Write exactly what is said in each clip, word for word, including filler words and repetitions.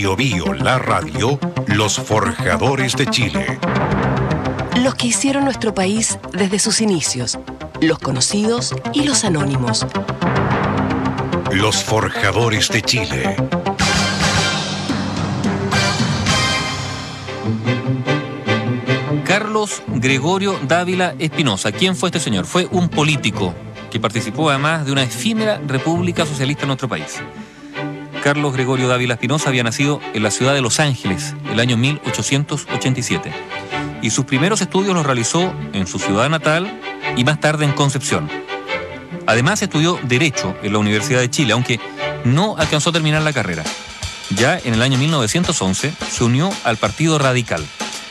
Bio Bio, la radio, los forjadores de Chile. Los que hicieron nuestro país desde sus inicios, los conocidos y los anónimos. Los forjadores de Chile. Carlos Gregorio Dávila Espinosa. ¿Quién fue este señor? Fue un político que participó además de una efímera república socialista en nuestro país. Carlos Gregorio Dávila Espinosa había nacido en la ciudad de Los Ángeles el año mil ochocientos ochenta y siete y sus primeros estudios los realizó en su ciudad natal y más tarde en Concepción. Además estudió Derecho en la Universidad de Chile, aunque no alcanzó a terminar la carrera. Ya en el año mil novecientos once se unió al Partido Radical.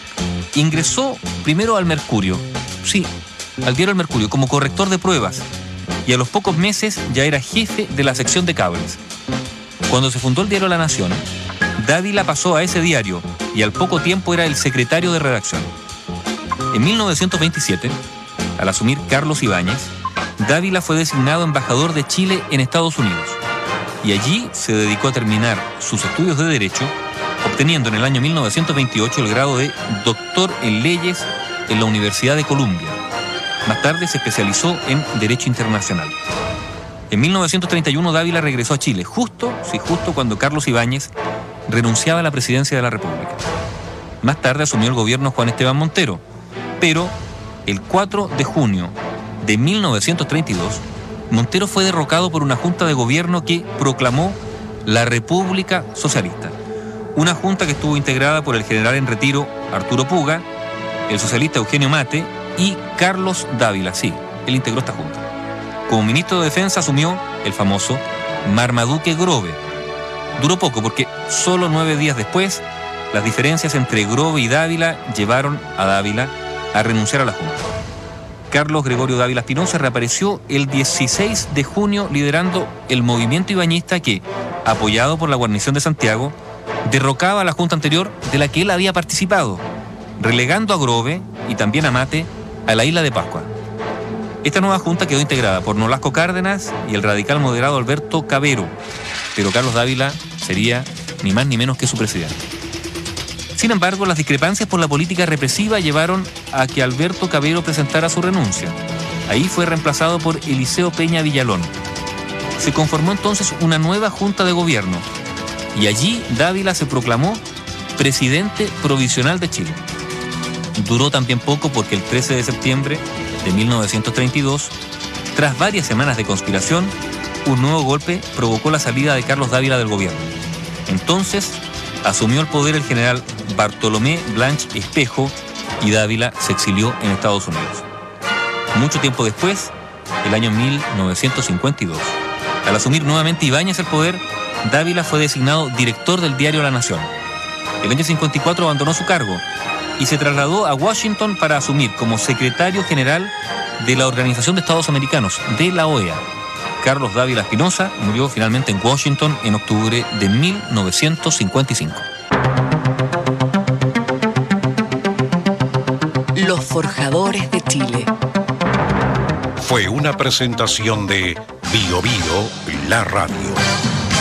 Ingresó primero al Mercurio, sí, al diario El Mercurio, como corrector de pruebas, y a los pocos meses ya era jefe de la sección de cables. Cuando se fundó el diario La Nación, Dávila pasó a ese diario y al poco tiempo era el secretario de redacción. En mil novecientos veintisiete, al asumir Carlos Ibáñez, Dávila fue designado embajador de Chile en Estados Unidos y allí se dedicó a terminar sus estudios de Derecho, obteniendo en el año mil novecientos veintiocho el grado de doctor en leyes en la Universidad de Columbia. Más tarde se especializó en Derecho Internacional. En mil novecientos treinta y uno Dávila regresó a Chile, justo, sí, justo cuando Carlos Ibáñez renunciaba a la presidencia de la República. Más tarde asumió el gobierno Juan Esteban Montero, pero el cuatro de junio de mil novecientos treinta y dos, Montero fue derrocado por una junta de gobierno que proclamó la República Socialista. Una junta que estuvo integrada por el general en retiro Arturo Puga, el socialista Eugenio Mate y Carlos Dávila. Sí, él integró esta junta. Como ministro de Defensa asumió el famoso Marmaduke Grove. Duró poco porque solo nueve días después las diferencias entre Grove y Dávila llevaron a Dávila a renunciar a la junta. Carlos Gregorio Dávila Espinosa reapareció el dieciséis de junio liderando el movimiento ibañista que, apoyado por la guarnición de Santiago, derrocaba a la junta anterior de la que él había participado, relegando a Grove y también a Mate a la isla de Pascua. Esta nueva junta quedó integrada por Nolasco Cárdenas y el radical moderado Alberto Cavero, pero Carlos Dávila sería ni más ni menos que su presidente. Sin embargo, las discrepancias por la política represiva llevaron a que Alberto Cavero presentara su renuncia. Ahí fue reemplazado por Eliseo Peña Villalón. Se conformó entonces una nueva junta de gobierno y allí Dávila se proclamó presidente provisional de Chile. Duró también poco porque el trece de septiembre de mil novecientos treinta y dos, tras varias semanas de conspiración, un nuevo golpe provocó la salida de Carlos Dávila del gobierno. Entonces, asumió el poder el general Bartolomé Blanch Espejo y Dávila se exilió en Estados Unidos. Mucho tiempo después, el año mil novecientos cincuenta y dos, al asumir nuevamente Ibáñez el poder, Dávila fue designado director del diario La Nación. El año cincuenta y cuatro abandonó su cargo y se trasladó a Washington para asumir como secretario general de la Organización de Estados Americanos, de la O E A. Carlos Dávila Espinosa murió finalmente en Washington en octubre de mil novecientos cincuenta y cinco. Los forjadores de Chile. Fue una presentación de Bio Bio, la radio.